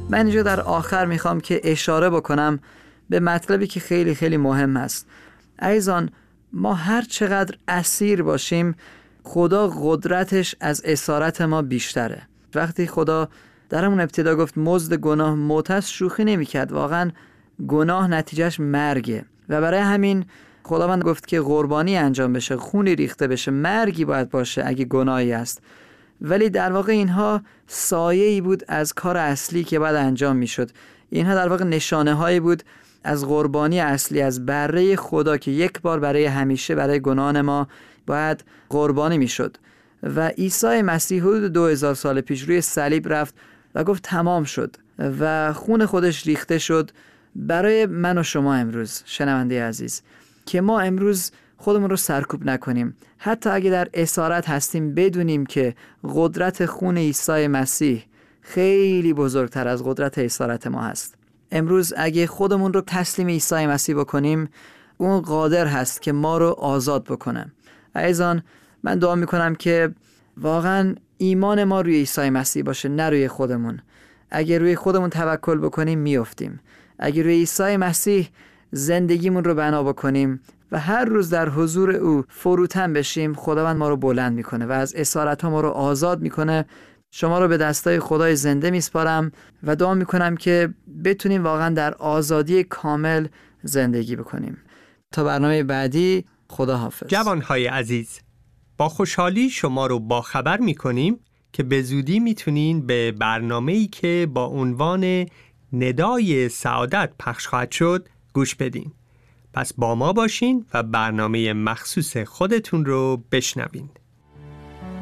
من اینجا در آخر میخوام که اشاره بکنم به مطلبی که خیلی خیلی مهم است. عزیزان، ما هر چقدر اسیر باشیم خدا قدرتش از اسارت ما بیشتره. وقتی خدا در همون ابتدا گفت مزد گناه موت است، شوخی نمی‌کرد. واقعا گناه نتیجهش مرگه و برای همین خداوند گفت که قربانی انجام بشه، خونی ریخته بشه، مرگی باید باشه اگه گناهی است. ولی در واقع اینها سایه‌ای بود از کار اصلی که باید انجام میشد. اینها در واقع نشانه هایی بود از قربانی اصلی، از بره خدا که یک بار برای همیشه برای گناهان ما باید قربانی میشد. و عیسی مسیح حدود 2000 سال پیش روی صلیب رفت و گفت تمام شد و خون خودش ریخته شد برای من و شما امروز. شنونده عزیز، که ما امروز خودمون رو سرکوب نکنیم، حتی اگه در اسارت هستیم بدونیم که قدرت خون عیسی مسیح خیلی بزرگتر از قدرت اسارت ما هست. امروز اگه خودمون رو تسلیم عیسی مسیح بکنیم، اون قادر هست که ما رو آزاد بکنه. عزیزان، من دعا میکنم که واقعا ایمان ما روی عیسی مسیح باشه، نه روی خودمون. اگه روی خودمون توکل بکنیم میافتیم. اگه روی عیسی مسیح زندگیمون رو بنا بکنیم و هر روز در حضور او فروتن بشیم، خداوند ما رو بلند میکنه و از اسارت ها ما رو آزاد میکنه. شما رو به دستای خدای زنده میسپارم و دعا میکنم که بتونیم واقعا در آزادی کامل زندگی بکنیم. تا برنامه بعدی، خدا حافظ. جوانهای عزیز، با خوشحالی شما رو با خبر میکنیم که به زودی میتونین به برنامه‌ای که با عنوان ندای سعادت پخش خواهد شد گوش بدین. پس با ما باشین و برنامه مخصوص خودتون رو بشنوین.